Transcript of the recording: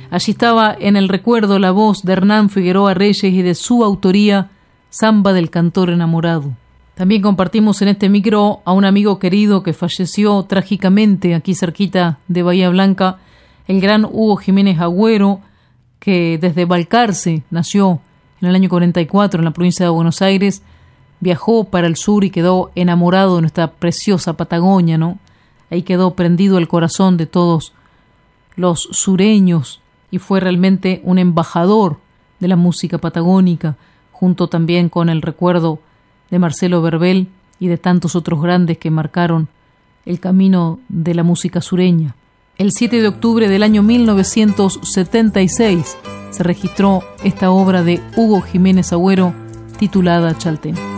Allí estaba en el recuerdo la voz de Hernán Figueroa Reyes y de su autoría, Samba del Cantor Enamorado. También compartimos en este micro a un amigo querido que falleció trágicamente aquí cerquita de Bahía Blanca, el gran Hugo Jiménez Agüero, que desde Balcarce nació en el año 44 en la provincia de Buenos Aires, viajó para el sur y quedó enamorado de nuestra preciosa Patagonia, ¿no? Ahí quedó prendido el corazón de todos los sureños y fue realmente un embajador de la música patagónica, junto también con el recuerdo de Marcelo Verbel y de tantos otros grandes que marcaron el camino de la música sureña. El 7 de octubre del año 1976 se registró esta obra de Hugo Jiménez Agüero titulada Chaltén.